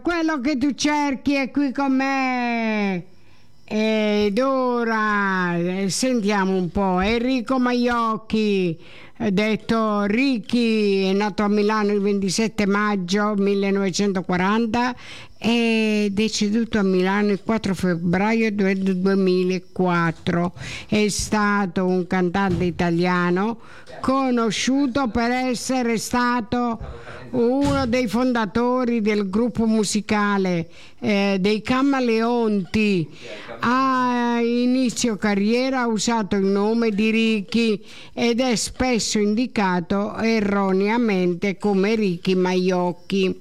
quello che tu cerchi è qui con me. Ed ora sentiamo un po'. Enrico Maiocchi, detto Ricky, è nato a Milano il 27 maggio 1940 e deceduto a Milano il 4 febbraio 2004. È stato un cantante italiano conosciuto per essere stato uno dei fondatori del gruppo musicale dei Camaleonti. A inizio carriera ha usato il nome di Ricky ed è spesso indicato erroneamente come Ricky Maiocchi.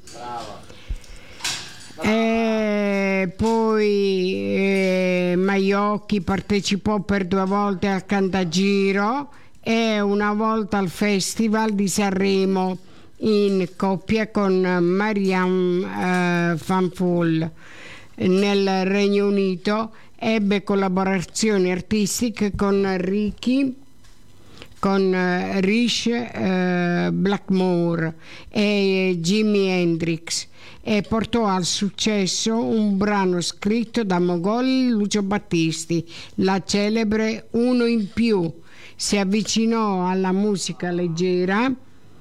Poi Maiocchi partecipò per 2 volte al Cantagiro e una volta al Festival di Sanremo in coppia con Marianne Faithfull. Nel Regno Unito ebbe collaborazioni artistiche con Ricky, con Rich Blackmore e Jimi Hendrix e portò al successo un brano scritto da Mogol Lucio Battisti, la celebre Uno in più. Si avvicinò alla musica leggera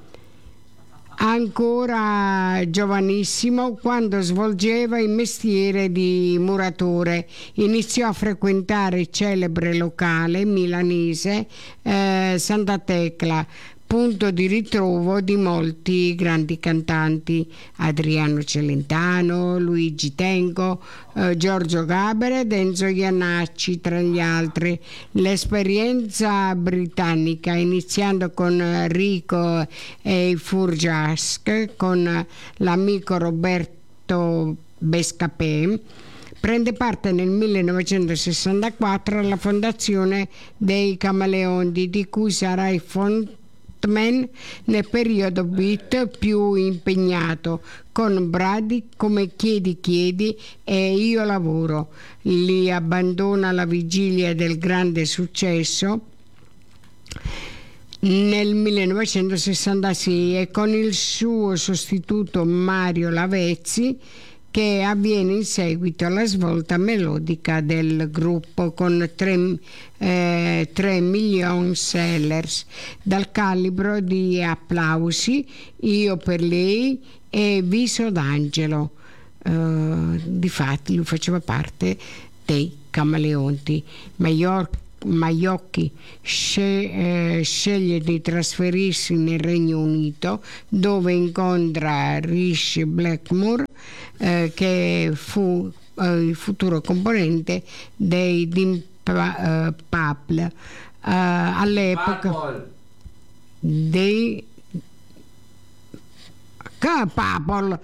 ancora giovanissimo quando svolgeva il mestiere di muratore. Iniziò a frequentare il celebre locale milanese Santa Tecla, punto di ritrovo di molti grandi cantanti: Adriano Celentano, Luigi Tenco, Giorgio Gaber ed Enzo Iannacci tra gli altri. L'esperienza britannica, iniziando con Rico e i Furjask, con l'amico Roberto Bescapè, prende parte nel 1964 alla fondazione dei Camaleonti, di cui sarà il frontman nel periodo beat più impegnato, con brani come Chiedi Chiedi e Io Lavoro. Li abbandona alla vigilia del grande successo nel 1966 e con il suo sostituto Mario Lavezzi, che avviene in seguito alla svolta melodica del gruppo con 3 million sellers dal calibro di Applausi, Io per lei e Viso d'Angelo. Difatti lui faceva parte dei Camaleonti. Maiocchi sceglie di trasferirsi nel Regno Unito, dove incontra Rich Blackmore, che fu il futuro componente dei Deep Purple. All'epoca dei Purple.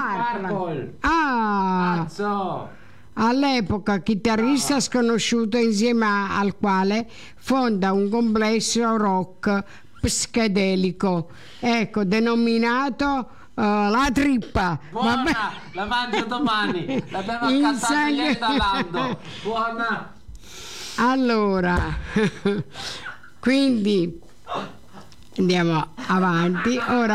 All'epoca chitarrista sconosciuto, insieme al quale fonda un complesso rock psichedelico, ecco, denominato La Trippa. Buona, la mangio domani, l'abbiamo accattata ieri dall'Aldo. Buona. Allora, quindi andiamo avanti. Ora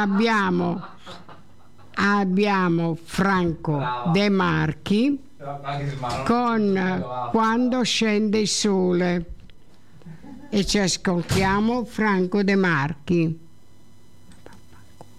abbiamo Franco De Marchi con Quando scende il sole, e ci ascoltiamo Franco De Marchi.